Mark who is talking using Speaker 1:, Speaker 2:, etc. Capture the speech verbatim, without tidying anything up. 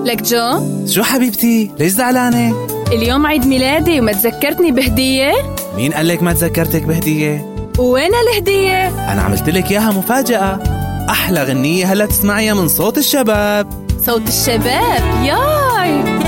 Speaker 1: لك جو؟
Speaker 2: شو حبيبتي؟ ليش زعلانة؟
Speaker 1: اليوم عيد ميلادي وما تذكرتني بهدية؟
Speaker 2: مين قالك ما تذكرتك بهدية؟
Speaker 1: وين الهدية؟
Speaker 2: أنا عملت لك إياها مفاجأة. أحلى غنية هلا تسمعيها من صوت الشباب.
Speaker 1: صوت الشباب؟ ياي